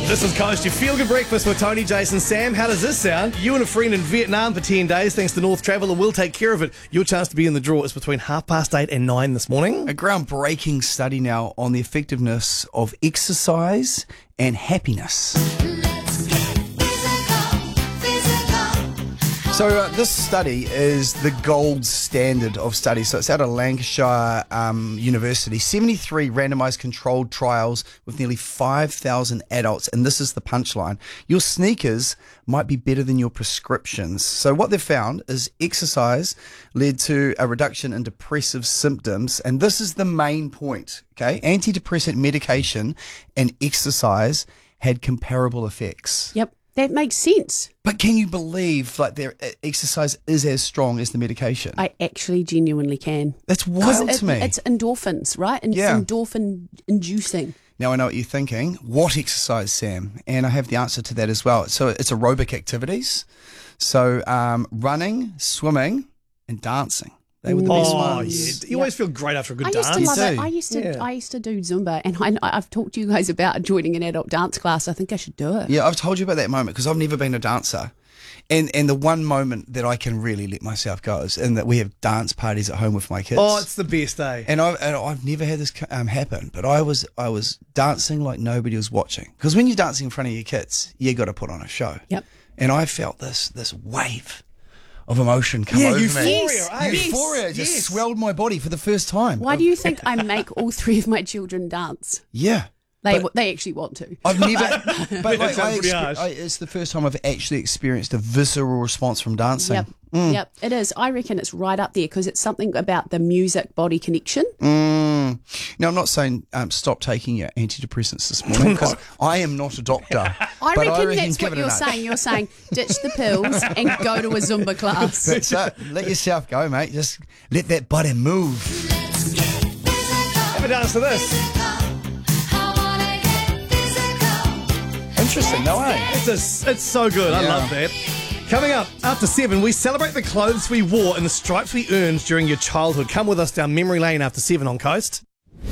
This is Coast, your feel-good breakfast with Tony, Jason, Sam. How does this sound? You and a friend in Vietnam for 10 days, thanks to North Travel, and we'll take care of it. Your chance to be in the draw is between 8:30 and 9 this morning. A groundbreaking study now on the effectiveness of exercise and happiness. So this study is the gold standard of studies. So it's out of Lancashire University. 73 randomised controlled trials with nearly 5,000 adults. And this is the punchline. Your sneakers might be better than your prescriptions. So what they've found is exercise led to a reduction in depressive symptoms. And this is the main point, okay? Antidepressant medication and exercise had comparable effects. Yep, that makes sense. But can you believe their exercise is as strong as the medication? I actually genuinely can. That's wild to me. It's endorphins, right? And Yeah. it's endorphin inducing. Now I know what you're thinking. What exercise, Sam? And I have the answer to that as well. So it's aerobic activities. So running, swimming, and dancing. They were the best ones. Yeah. You always feel great after a good I dance. used to love it. do. I used to do Zumba, and I've talked to you guys about joining an adult dance class. I think I should do it. Yeah, I've told you about that moment because I've never been a dancer. And the one moment that I can really let myself go is in that we have dance parties at home with my kids. Oh, it's the best, eh? And I've never had this happen, but I was dancing like nobody was watching. Because when you're dancing in front of your kids, you got to put on a show. Yep. And I felt this wave of emotion come over euphoria, me. eh? Euphoria just swelled my body for the first time. Why do you think I make all three of my children dance? Yeah. They actually want to. I've never, but That sounds pretty harsh. it's the first time I've actually experienced a visceral response from dancing. Yep. Yep, it is. I reckon it's right up there because it's something about the music-body connection. Now, I'm not saying stop taking your antidepressants this morning because I am not a doctor. I but reckon that's give what it a you're nudge. saying. You're saying ditch the pills and go to a Zumba class. That's it. Let yourself go, mate. Just let that body move. Have a dance to this. Interesting, no way. It's so good. I Yeah. love that. Coming up after 7, we celebrate the clothes we wore and the stripes we earned during your childhood. Come with us down memory lane after 7 on Coast.